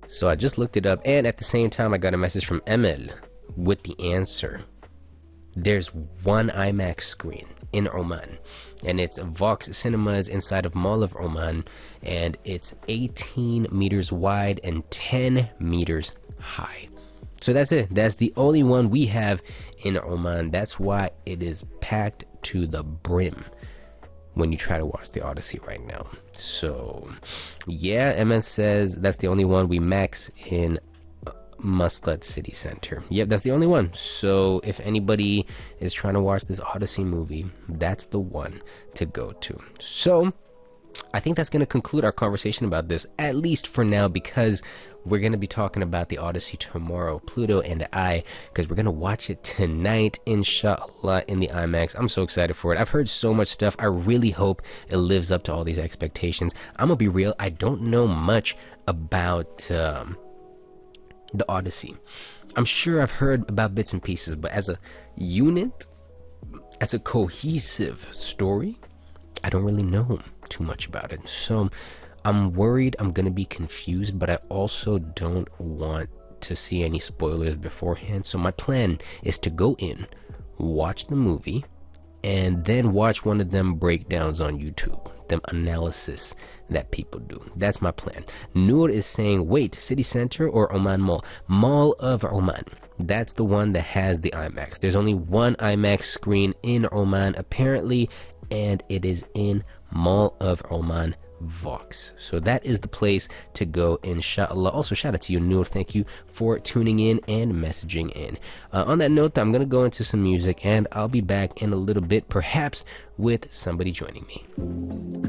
So I just looked it up, and at the same time I got a message from Emil with the answer. There's one IMAX screen in Oman, and it's Vox Cinemas inside of Mall of Oman, and it's 18 meters wide and 10 meters high. So that's it. That's the only one we have in Oman. That's why it is packed to the brim when you try to watch the Odyssey right now. So yeah, MS says that's the only one we max in Muscat City Center. Yep, that's the only one. So if anybody is trying to watch this Odyssey movie, that's the one to go to. So I think that's going to conclude our conversation about this, at least for now, because we're going to be talking about the Odyssey tomorrow, Pluto and I, because we're going to watch it tonight, inshallah, in the IMAX. I'm so excited for it. I've heard so much stuff. I really hope it lives up to all these expectations. I'm going to be real. I don't know much about the Odyssey. I'm sure I've heard about bits and pieces, but as a unit, as a cohesive story, I don't really know too much about it. So I'm worried I'm gonna be confused, but I also don't want to see any spoilers beforehand. So my plan is to go in, watch the movie, and then watch one of them breakdowns on YouTube, them analysis that people do. That's my plan. Noor is saying, wait, City Center or Oman Mall? Mall of Oman. That's the one that has the IMAX. There's only one IMAX screen in Oman apparently, and it is in Mall of Oman Vox. So that is the place to go, inshallah. Also, shout out to you, Noor. Thank you for tuning in and messaging in. On that note, I'm going to go into some music, and I'll be back in a little bit, perhaps with somebody joining me.